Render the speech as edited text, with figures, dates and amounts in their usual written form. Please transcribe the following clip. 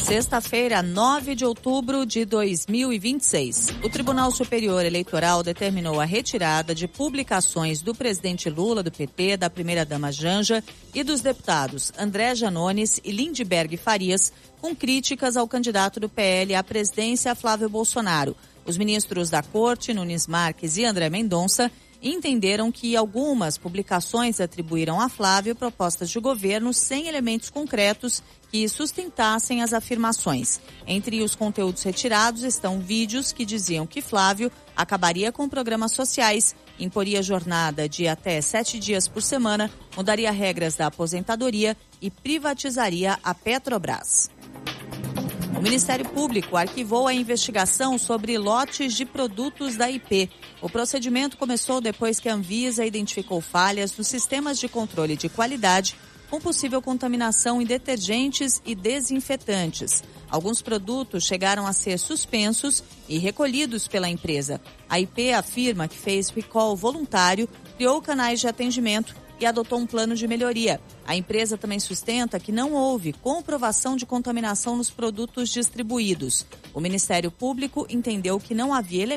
Sexta-feira, 9 de outubro de 2026. O Tribunal Superior Eleitoral determinou a retirada de publicações do presidente Lula, do PT, da primeira-dama Janja e dos deputados André Janones e Lindbergh Farias, com críticas ao candidato do PL à presidência, Flávio Bolsonaro. Os ministros da Corte, Nunes Marques e André Mendonça, entenderam que algumas publicações atribuíram a Flávio propostas de governo sem elementos concretos que sustentassem as afirmações. Entre os conteúdos retirados estão vídeos que diziam que Flávio acabaria com programas sociais, imporia jornada de até 7 dias por semana, mudaria regras da aposentadoria e privatizaria a Petrobras. O Ministério Público arquivou a investigação sobre lotes de produtos da IP. O procedimento começou depois que a Anvisa identificou falhas nos sistemas de controle de qualidade com possível contaminação em detergentes e desinfetantes. Alguns produtos chegaram a ser suspensos e recolhidos pela empresa. A IP afirma que fez recall voluntário, criou canais de atendimento e adotou um plano de melhoria. A empresa também sustenta que não houve comprovação de contaminação nos produtos distribuídos. O Ministério Público entendeu que não havia elementos